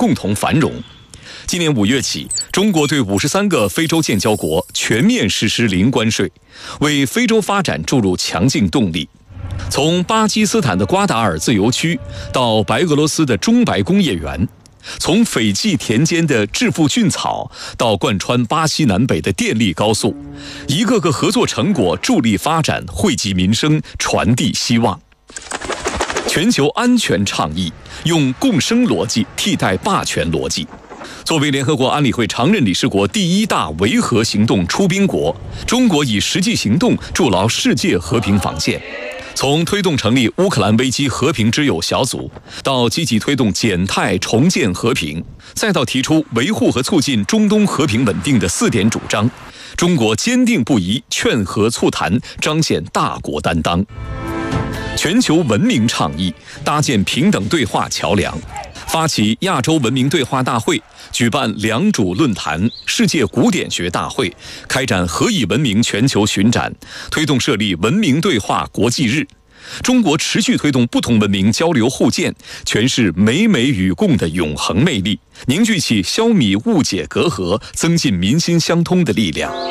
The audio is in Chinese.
共同繁荣。今年5月起，中国对53个非洲建交国全面实施零关税，为非洲发展注入强劲动力。从巴基斯坦的瓜达尔自由区到白俄罗斯的中白工业园，从斐济田间的致富菌草到贯穿巴西南北的电力高速，一个个合作成果助力发展，惠及民生，传递希望。全球安全倡议用共生逻辑替代霸权逻辑。作为联合国安理会常任理事国第一大维和行动出兵国，中国以实际行动筑牢世界和平防线。从推动成立乌克兰危机和平之友小组，到积极推动减碳重建和平，再到提出维护和促进中东和平稳定的4点主张，中国坚定不移劝和促谈，彰显大国担当。全球文明倡议搭建平等对话桥梁，发起亚洲文明对话大会，举办良渚论坛、世界古典学大会，开展何以文明全球巡展，推动设立文明对话国际日。中国持续推动不同文明交流互鉴，诠释美美与共的永恒魅力，凝聚起消弭误解隔阂、增进民心相通的力量。